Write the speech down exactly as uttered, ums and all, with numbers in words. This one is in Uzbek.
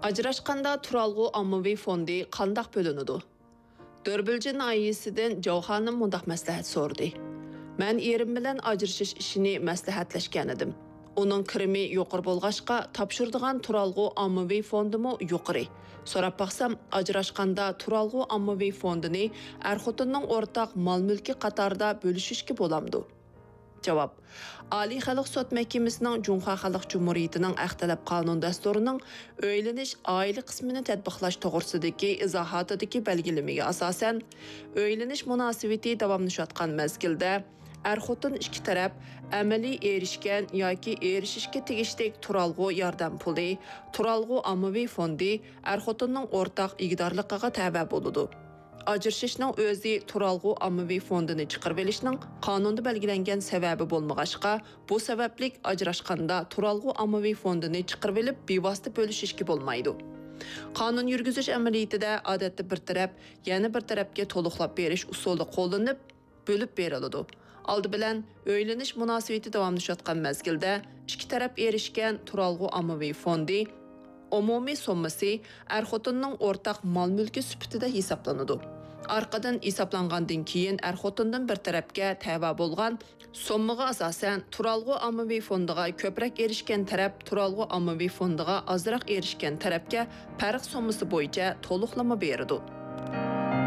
Ajrashqanda turalg'u ommaviy fondi qandaq bölünüdü? Dörbülcin ailesinden Jawhanim mundaq məsləhət sordu. Mən erim bilan ajrashish ishini məsləhətləşkən edim. Onun kirimi yuqur bolğaşqa tapşırdığan turalg'u ommaviy fondimi yuquri. Sorab baxsam, ajrashqanda turalg'u ommaviy fondini er-xotinning o'rtaq mal-mulki qatorida bölüşüşki bolamdı. Cavab. Ali Xalq Sot Məhkəməsinin Cunha Xalq Cumhuriyetining Əxtələb qanun dasturunun öyleniş aile qismini tətbiqlaş toğrusudaki izahatidagi belgilimiga asasen öyleniş münasibeti davamlaşatqan mezgildə er-xotin ikki taraf əməli erişkən yoki erişishga tegishlik turalg'u yordam puli, turalg'u ommaviy fondi er-xotinning o'rtaq igidorligiga tava bo'ladi. Ajrashishning o'zi turalg'u ommaviy fondini chiqarib olishning qonunda belgilangan sababi bo'lmag'achqa, bu sabablik ajrashqanda turalg'u ommaviy fondini chiqarib olib bevosita bo'lishishga bo'lmaydi. Qonun yurgizish amaliyotida odatda bir taraf yana bir tarafga to'liqlab berish usuli qo'llanib, bo'lib beriladi. Aldı bilan o'ylanish munosabati davomlashayotgan mezgilda ikki taraf erishgan turalg'u ommaviy fondi umumiy summasi er-xotinning o'rtaq mal-mulki sifatida hisoblanadi. Arqadan hisoblangandan keyin er-xotindan bir tarafga tava bo'lgan summaga asosan turalg'u ommaviy fondiga ko'proq erishgan taraf turalg'u ommaviy fondiga ozroq erishgan tarafga farq summasi bo'yicha to'liqlama beradi.